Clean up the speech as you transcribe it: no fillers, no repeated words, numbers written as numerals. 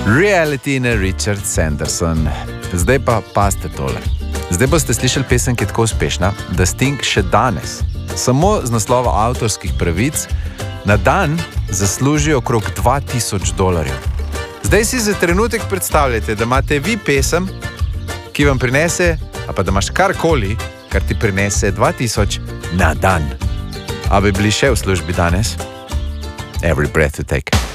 Reality in Richard Sanderson. Zdaj pa paste tole. Zdaj boste slišali pesem, ki je tako uspešna, da Sting še danes, samo z naslova avtorskih pravic, na dan zasluži okrog $2000. Zdaj si za trenutek predstavljate, da imate vi pesem, ki vam prinese, a pa da imaš karkoli, kar ti prinese 2000 na dan. A bi bili še v službi danes? Every breath you take.